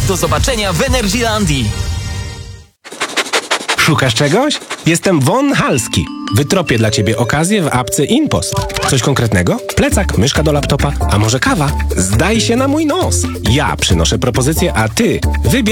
Do zobaczenia w Energylandii. Szukasz czegoś? Jestem Von Halski. Wytropię dla Ciebie okazję w apce InPost. Coś konkretnego? Plecak, myszka do laptopa, a może kawa? Zdaj się na mój nos. Ja przynoszę propozycję, a Ty wybierz